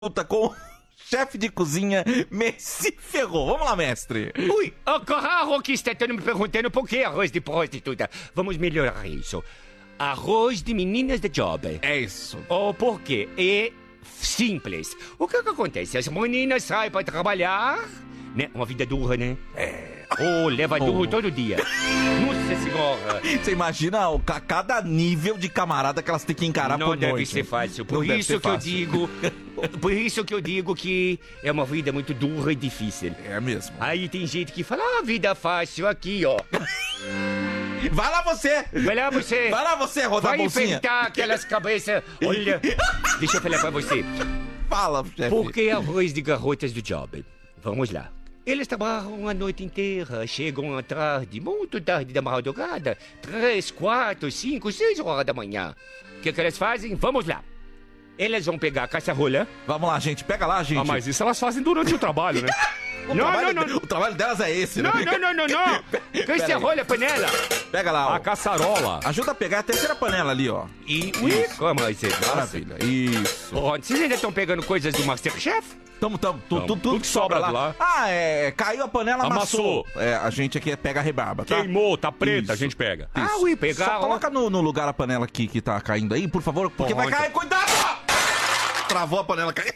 Luta com o chefe de cozinha, Messi Ferrou. Vamos lá, mestre. Ui, claro que está todo me perguntando por que arroz de prostituta. Vamos melhorar isso. Arroz de meninas de job. É isso. Oh, por quê? É simples. O que acontece? As meninas saem para trabalhar, né? Uma vida dura, né? Oh, leva duro todo dia. Nossa senhora. Você imagina cada nível de camarada que elas têm que encarar por noite. Não deve ser fácil. Por Não isso que eu digo... Por isso que eu digo que é uma vida muito dura e difícil. É mesmo. Aí tem gente que fala, vida fácil aqui, ó. Vai lá você! Vai lá você! Vai lá você, rodar a Vai bolsinha! enfrentar aquelas cabeças. Olha, deixa eu falar pra você. Fala, chefe. Por que arroz de garotas do job? Vamos lá. Eles trabalham a noite inteira, chegam à tarde, muito tarde da madrugada, 3, 4, 5, 6 horas da manhã. O que elas fazem? Vamos lá. Elas vão pegar a caça-rolha. Vamos lá, gente. Pega lá, gente. Ah, mas isso elas fazem durante o trabalho, né? Não. O trabalho delas é esse, né? Não. Caça-rolha, panela. Pega lá, ó. A caçarola. Ajuda a pegar a terceira panela ali, ó. E como é isso? Maravilha. Isso. Pronto, vocês ainda estão pegando coisas do Masterchef? Tudo que sobra lá. Ah, caiu a panela, amassou. A gente aqui pega a rebarba, tá? Queimou, tá preta, Isso. a gente pega. Ah, ui, pegar. Só coloca no lugar a panela que tá caindo aí, por favor, porque vai cair. Cuidado! Travou a panela caindo.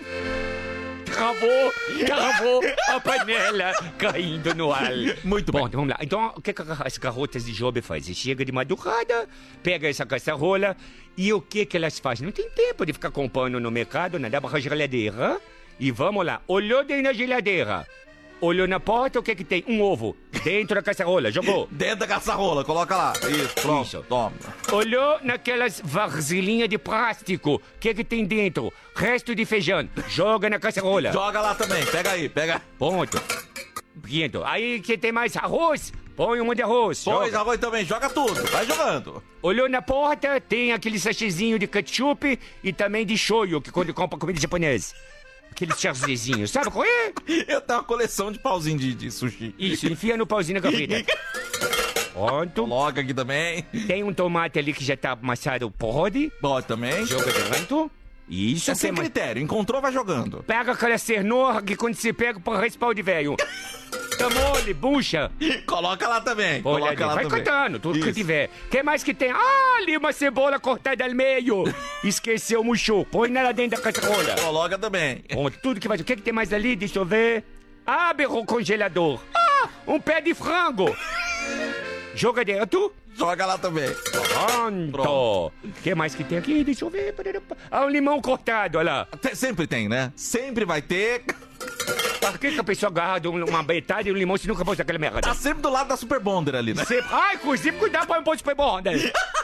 Travou a panela caindo no ar. Muito bem. Bom, vamos lá. Então, o que as garotas de job fazem? Chega de madrugada, pega essa caçarola e o que elas fazem? Não tem tempo de ficar comprando no mercado, nada para a geladeira. E vamos lá. Olhou dentro da geladeira. Olhou na porta, o que tem? Um ovo. Dentro da caçarola. Jogou. Dentro da caçarola, coloca lá. Isso, pronto. Isso. Toma. Olhou naquelas vasilhinhas de plástico. O que tem dentro? Resto de feijão. Joga na caçarola. Joga lá também. Pega aí, pega. Ponto. Pronto. Aí que tem mais arroz? Põe um de arroz. Põe Joga. arroz também. Joga tudo. Vai jogando. Olhou na porta, tem aquele sachêzinho de ketchup e também de shoyu, que quando compra comida japonesa. Aqueles charzezinhos, sabe qual é? Eu tenho uma coleção de pauzinho de sushi. Isso, enfia no pauzinho na gaveta. Pronto. Coloca aqui também. Tem um tomate ali que já tá amassado, pode. Pode também. Joga dentro. Isso. É sem critério. Encontrou, vai jogando. Pega aquela cenoura que quando você pega para raspar de velho. Tá mole, bucha. Coloca lá também. Olha, Coloca lá vai também. cantando, tudo que Isso. tiver. Que mais que tem? Ah, ali uma cebola cortada ao meio. Esqueceu, murchou. Põe ela dentro da caçarola. Coloca também. Bom, tudo que vai. O que tem mais ali? Deixa eu ver. Abre o congelador. Ah, um pé de frango. Joga dentro. Joga lá também. Pronto. O que mais que tem aqui? Deixa eu ver. Ah, um limão cortado, olha lá. Sempre tem, né? Sempre vai ter. Por que a pessoa agarra uma metade do limão se nunca pôs aquela merda? Tá sempre do lado da Super Bonder ali, né? Sempre. Ai, inclusive, cuidado pra não pôr super bom, né?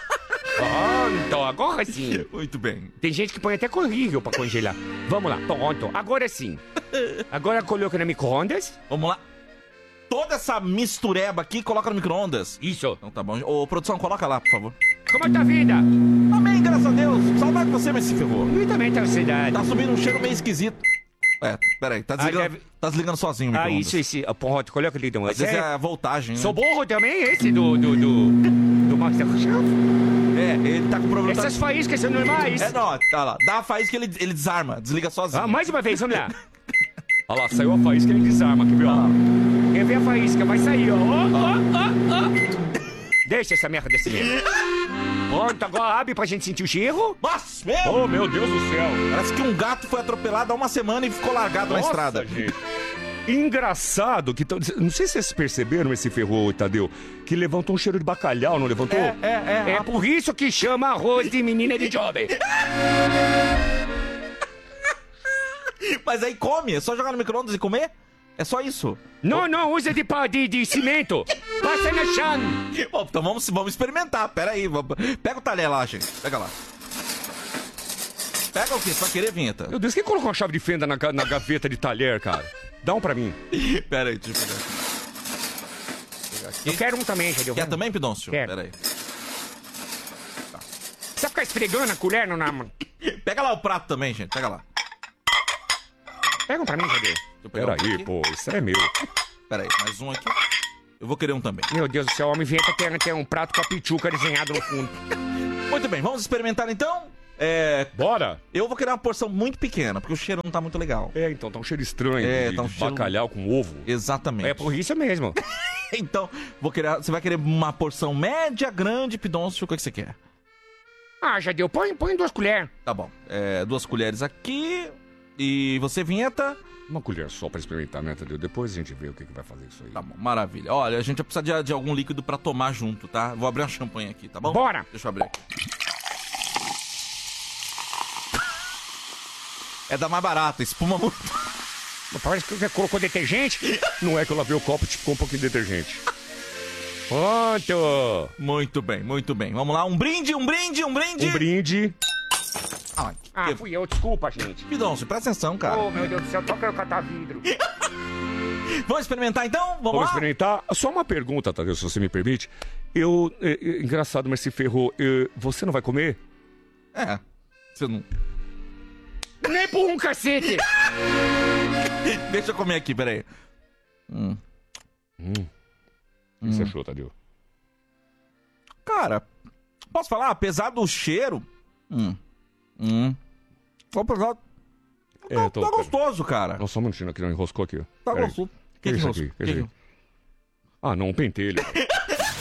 Pronto, agora sim. Muito bem. Tem gente que põe até corrível pra congelar. Vamos lá, pronto. Agora sim. Agora coloca no micro-ondas. Vamos lá. Toda essa mistureba aqui, coloca no micro-ondas. Isso. Então tá bom. Ô, produção, coloca lá, por favor. Como tá a vida? Amém, graças a Deus. Saudade de você, mas se ferrou. E também tá a cidade. Tá subindo um cheiro meio esquisito. Peraí, tá desligando, deve- tá desligando sozinho o Ah, micro-ondas. isso, esse. Pronto, coloca ali então. Às vezes é a voltagem, né? Sou burro também, esse do Masterchef? Ele tá com problema. Essas faíscas são normais. Não, tá lá. Dá a faísca que ele desarma, desliga sozinho. Ah, mais uma vez, vamos lá. Olha lá, saiu a faísca e ele desarma aqui, viu? Quer ver a faísca? Vai sair, ó. Deixa essa merda assim mesmo. Pronto, agora abre pra gente sentir o cheiro. Nossa, meu! Oh, meu Deus do céu. Parece que um gato foi atropelado há uma semana e ficou largado na estrada. gente. Engraçado que... Não sei se vocês perceberam esse ferro, Tadeu, que levantou um cheiro de bacalhau, não levantou? É por isso que chama arroz de menina de jovem. Mas aí come, é só jogar no micro-ondas e comer? É só isso. Não, usa de cimento. Passa no chão. Bom, então vamos experimentar, pera aí. Pega o talher lá, gente. Pega lá. Pega o quê? Só querer vinheta. Meu Deus, quem colocou uma chave de fenda na gaveta de talher, cara? Dá um pra mim. Pera aí, deixa eu pegar. Eu quero um também, entendeu? Quer também, Pidoncio? Quero. Pera aí. Você ficar esfregando a colher no... Pega lá o prato também, gente. Pega lá. Pega um pra mim, entendeu? Peraí, pô, isso é meu. Pera aí, mais um aqui. Eu vou querer um também. Meu Deus do céu, homem inventa tem um prato com a pichuca desenhado no fundo. Muito bem, vamos experimentar então? Bora? Eu vou querer uma porção muito pequena, porque o cheiro não tá muito legal. Então tá um cheiro estranho de tá um cheiro... bacalhau com ovo. Exatamente. É por isso mesmo. Então, você vai querer uma porção média, grande, Pidoncio, o que você quer? Jadeu, põe 2 colheres. Tá bom. 2 colheres aqui. E você, Vinheta? Uma colher só pra experimentar, né, Tadeu? Depois a gente vê o que vai fazer isso aí. Tá bom, maravilha. Olha, a gente vai precisar de algum líquido pra tomar junto, tá? Vou abrir uma champanhe aqui, tá bom? Bora! Deixa eu abrir aqui. É da mais barata, espuma muito. Parece que você colocou detergente. Não é que eu lavei o copo e ficou um pouquinho de detergente. Pronto! Muito bem, muito bem. Vamos lá, um brinde. Um brinde. Ai, Fui eu, desculpa, gente. Pidoncio, presta atenção, cara. Oh, meu Deus do céu, toca eu catar vidro. Vamos experimentar então? Vamos lá? Experimentar. Só uma pergunta, Tadeu, se você me permite. Engraçado, mas se ferrou. Você não vai comer? Você não... Nem por um cacete. Deixa eu comer aqui, peraí. O que você achou, Tadeu? Cara, posso falar? Apesar do cheiro... Apesar... Tá gostoso, cara. Nossa, só um minutinho aqui, não enroscou aqui. Tá gostoso. Que é isso aqui? Que? Não, um pentelho.